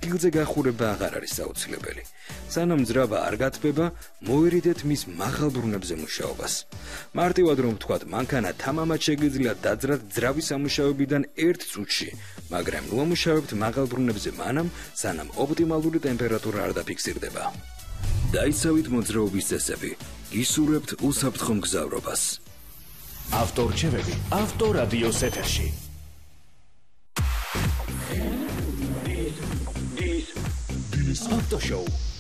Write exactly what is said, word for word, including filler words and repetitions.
ადგილზე გახურება აღარ არის აუცილებელი. სანამ ძრავა არ გათბება, მოერიდეთ მის მაღალ ბრუნებზე მუშაობას. მარტივად რომ ვთქვათ, მანქანა თამამად შეგიძლია დაძრათ ძრავის სამუშაოებიდან ერთ წუთში, მაგრამ ნუ ამუშავებთ მაღალ ბრუნებზე მანამ, სანამ ოპტიმალური ტემპერატურა არ დაფიქსირდება. დაიცავით მოძრაობის წესები, გისურვებთ უსაფრთხო მგზავრობას. ავტორჩევები ავტორადიოს ეთერში. This, this, this auto show.